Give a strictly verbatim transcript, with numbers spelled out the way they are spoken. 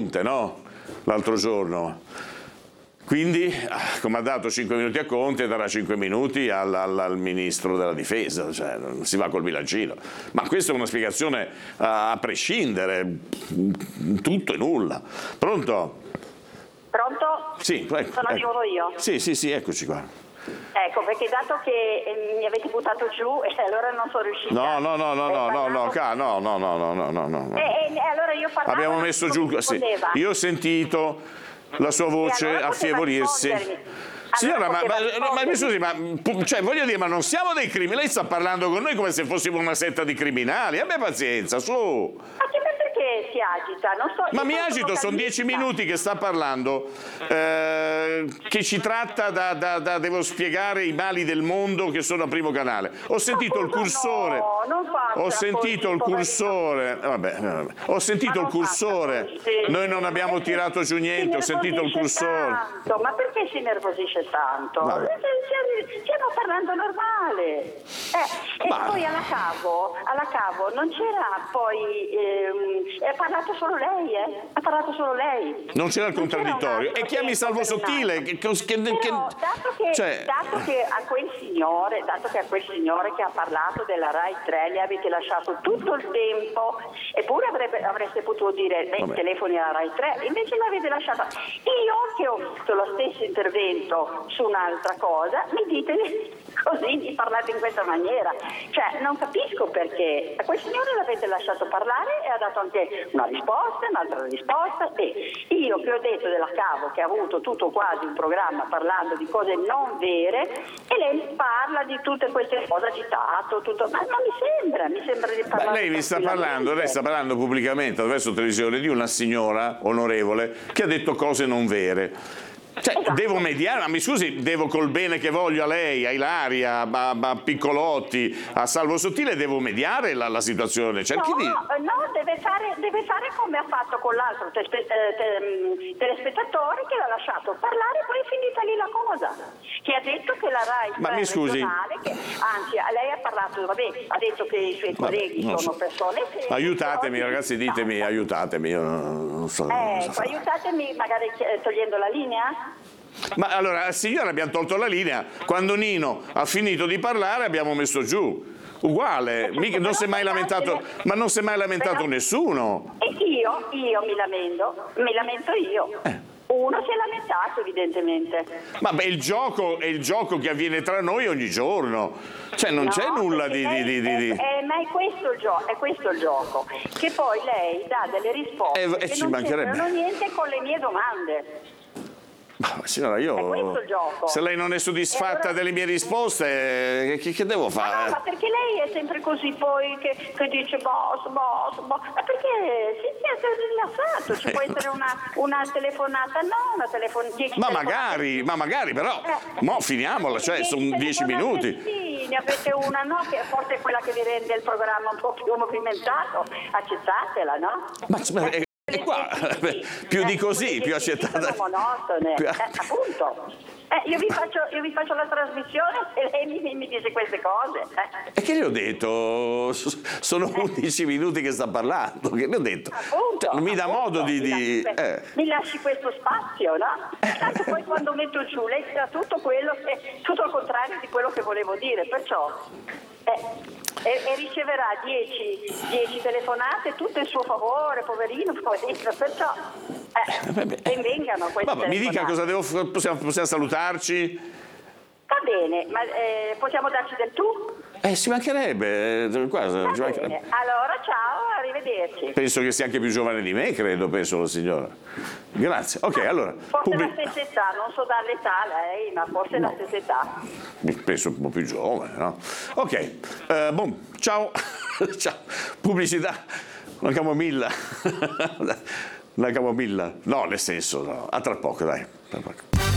Conte, no? L'altro giorno. Quindi, come ha dato cinque minuti a Conte, darà cinque minuti al, al, al Ministro della Difesa, cioè non si va col bilancino. Ma questa è una spiegazione a, a prescindere, tutto e nulla. Pronto? Pronto? Sì, ecco, Sono di ecco. nuovo io. Sì, sì, sì, eccoci qua. Ecco, perché dato che eh, mi avete buttato giù, e eh, allora non sono riuscita. No, no, no, no, eh, no, no, parlavo... no, ca- no, no, no, no, no, no, no. E, e, e allora io parlavo. Abbiamo messo giù, sì. Io ho sentito la sua voce allora affievolirsi. Signora, allora ma, ma, ma mi scusi, ma cioè, voglio dire, ma non siamo dei criminali? Lei sta parlando con noi come se fossimo una setta di criminali. Abbia pazienza, su. Ma perché si agita? Non so, ma mi agito, sono dieci minuti che sta parlando, eh, che ci tratta da, da, da, devo spiegare i mali del mondo che sono a Primo Canale. Ho sentito il cursore, no, non ho sentito il cursore, vabbè, vabbè. ho sentito il cursore, noi non abbiamo tirato giù niente, ho sentito il cursore. Tanto, ma perché si nervosisce tanto? Stiamo parlando normale. Eh, e ma... poi alla cavo, alla cavo non c'era poi, ehm, ha parlato solo lei, eh? Ha parlato solo lei. Non c'era il non contraddittorio. C'era e chiami Salvo Sottile. Che, che, che, Però, dato, che, cioè... dato che a quel signore, dato che a quel signore che ha parlato della Rai tre le avete lasciato tutto il tempo, eppure avrebbe, avreste potuto dire, beh, telefoni alla Rai tre, invece l'avete lasciata. Io che ho visto lo stesso intervento su un'altra cosa, mi dite così, mi parlate in questa maniera. Cioè, non capisco perché. A quel signore l'avete lasciato parlare e ha dato anche una risposta, un'altra risposta, e io che ho detto della cavo che ha avuto tutto quasi un programma parlando di cose non vere, e lei parla di tutte queste cose, ha citato tutto, ma non mi sembra, mi sembra di parlare. Ma lei mi sta parlando, lei sta parlando pubblicamente attraverso televisione di una signora onorevole che ha detto cose non vere. Cioè, esatto. Devo mediare, ma mi scusi, devo col bene che voglio a lei, a Ilaria, a, a Piccolotti, a Salvo Sottile, devo mediare la, la situazione. Cerchi no, di... no, deve fare, deve fare come ha fatto con l'altro te, te, te, telespettatore che l'ha lasciato parlare e poi è finita lì la cosa. Che ha detto che la Rai ma mi scusi. Che, anzi, lei ha parlato, vabbè, ha detto che i suoi vabbè, colleghi sono so. persone serie. Aiutatemi ragazzi, ditemi, aiutatemi, io non so. Ecco, non so aiutatemi magari togliendo la linea. Ma allora, signora, abbiamo tolto la linea. Quando Nino ha finito di parlare abbiamo messo giù. Uguale, mica, non si è mai lamentato, ma non si è mai lamentato però, nessuno. E io, io mi lamento, mi lamento io. Eh. Uno si è lamentato evidentemente. Ma beh, il gioco è il gioco che avviene tra noi ogni giorno. Cioè non no, c'è nulla di, lei, di, di, di... È, è, ma è questo, il gioco, è questo il gioco. Che poi lei dà delle risposte eh, che eh, ci non mancherebbe. c'entrano niente con le mie domande. Ma signora, io è questo il gioco. Se lei non è soddisfatta allora... delle mie risposte, che, che devo fare? Ma no, ma perché lei è sempre così poi che, che dice boss, boss, boss? Ma perché si siete rilassato? Ci può essere una, una telefonata, no, una telefonata. Ma magari, ma magari però, eh, mo finiamola, cioè sono dieci minuti. Sì, ne avete una, no? Che forse è quella che vi rende il programma un po' più movimentato. Accettatela, no? Ma, ma eh, E qua, più di così, più accettata. Monotone, più... Eh, appunto. Eh, io, vi faccio, io vi faccio la trasmissione e lei mi, mi dice queste cose. Eh. E che le ho detto? Sono undici minuti che sta parlando. Che le ho detto? Appunto, cioè, non mi dà appunto, modo di... Mi, di... lasci, eh. mi lasci questo spazio, no? Tanto poi quando metto giù lei sa tutto quello che, tutto il contrario di quello che volevo dire, perciò... Eh. E, e riceverà dieci telefonate tutte in suo favore, poverino, poverino, perciò eh, ben vengano queste Vabbè, mi dica cosa devo fare, possiamo, possiamo salutarci? Va bene, ma eh, possiamo darci del tu? Eh, ci mancherebbe, qua, Va ci mancherebbe. Bene. Allora ciao, arrivederci. Penso che sia anche più giovane di me, credo, penso la signora. Grazie, ok, allora. Forse pubblic- la stessa età, non so dall'età lei, ma forse no. La stessa età. Penso un po' più giovane, no? Ok, uh, boom, ciao, ciao, pubblicità, una camomilla, una camomilla, no, nel senso, no. A tra poco, dai, tra poco.